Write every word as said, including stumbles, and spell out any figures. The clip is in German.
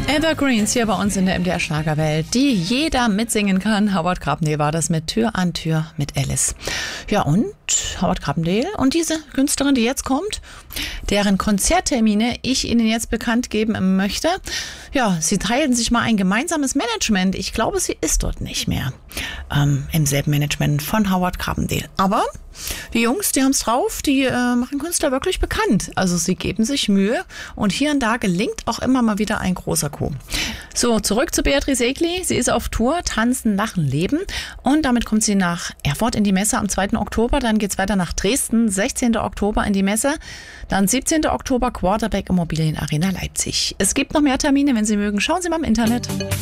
Evergreens hier bei uns in der M D R Schlagerwelt, die jeder mitsingen kann. Howard Carpendale war das mit Tür an Tür mit Alice. Ja, und Howard Carpendale und diese Künstlerin, die jetzt kommt, deren Konzerttermine ich Ihnen jetzt bekannt geben möchte. Ja, sie teilen sich mal ein gemeinsames Management. Ich glaube, sie ist dort nicht mehr ähm, im selben Management von Howard Carpendale. Aber die Jungs, die haben es drauf, die äh, machen Künstler wirklich bekannt. Also sie geben sich Mühe und hier und da gelingt auch immer mal wieder ein großer Coup. So, zurück zu Beatrice Egli. Sie ist auf Tour, Tanzen, Lachen, Leben. Und damit kommt sie nach Erfurt in die Messe am zweiten Oktober. Dann geht's weiter nach Dresden, sechzehnten Oktober in die Messe. Dann siebzehnten Oktober Quarterback Immobilien Arena Leipzig. Es gibt noch mehr Termine, wenn Sie mögen. Schauen Sie mal im Internet.